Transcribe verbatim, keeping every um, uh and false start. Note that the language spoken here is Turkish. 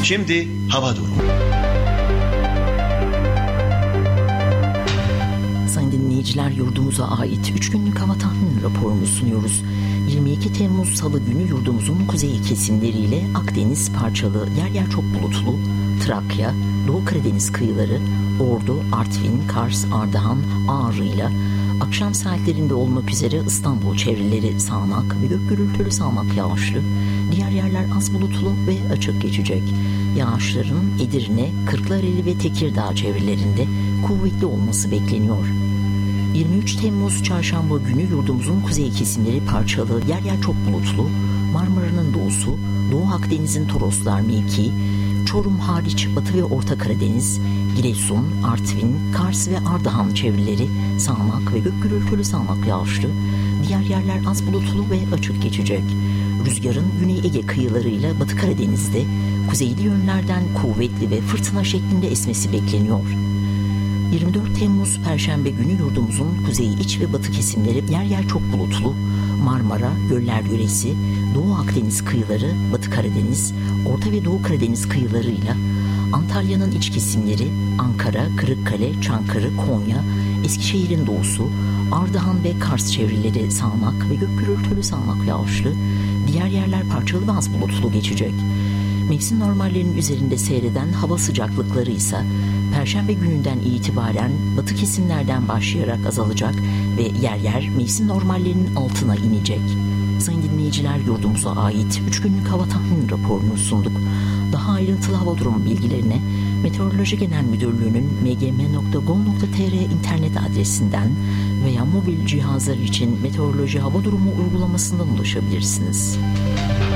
Şimdi hava durumu. Sayın dinleyiciler, yurdumuza ait üç günlük hava tahmini raporunu sunuyoruz. yirmi iki Temmuz Salı günü yurdumuzun kuzey kesimleriyle Akdeniz parçalı, yer yer çok bulutlu, Trakya, Doğu Karadeniz kıyıları, Ordu, Artvin, Kars, Ardahan, Ağrı ile akşam saatlerinde olmak üzere İstanbul çevreleri sağanak ve gök gürültülü sağanak yağışlı, diğer yerler az bulutlu ve açık geçecek. Yağışların Edirne, Kırklareli ve Tekirdağ çevrelerinde kuvvetli olması bekleniyor. yirmi üç Temmuz Çarşamba günü yurdumuzun kuzey kesimleri parçalı, yer yer çok bulutlu, Marmara'nın doğusu, Doğu Akdeniz'in Toroslar mevki, Çorum hariç Batı ve Orta Karadeniz, Giresun, Artvin, Kars ve Ardahan çevreleri sağanak ve gök gürültülü sağanak yağışlı, diğer yerler az bulutlu ve açık geçecek. Rüzgarın Güney Ege kıyılarıyla Batı Karadeniz'de kuzeyli yönlerden kuvvetli ve fırtına şeklinde esmesi bekleniyor. yirmi dört Temmuz Perşembe günü yurdumuzun kuzey iç ve batı kesimleri yer yer çok bulutlu, Marmara, Göller yöresi, Doğu Akdeniz kıyıları, Batı Karadeniz, Orta ve Doğu Karadeniz kıyılarıyla Antalya'nın iç kesimleri, Ankara, Kırıkkale, Çankırı, Konya, Eskişehir'in doğusu, Ardahan ve Kars çevreleri sağanak ve gök gürültülü sağanak yağışlı, diğer yerler parçalı ve az bulutlu geçecek. Mevsim normallerinin üzerinde seyreden hava sıcaklıkları ise Perşembe gününden itibaren batı kesimlerden başlayarak azalacak ve yer yer mevsim normallerinin altına inecek. Sayın dinleyiciler, yurdumuza ait üç günlük hava tahmini raporunu sunduk. Daha ayrıntılı hava durumu bilgilerine Meteoroloji Genel Müdürlüğü'nün m g m nokta gov nokta t r internet adresinden veya mobil cihazlar için meteoroloji hava durumu uygulamasından ulaşabilirsiniz.